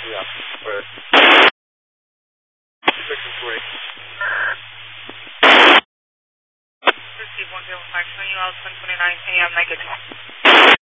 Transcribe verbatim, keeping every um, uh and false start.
Yeah. Right. six and three. Receive one zero five, showing you out ten twenty-nine a m negative.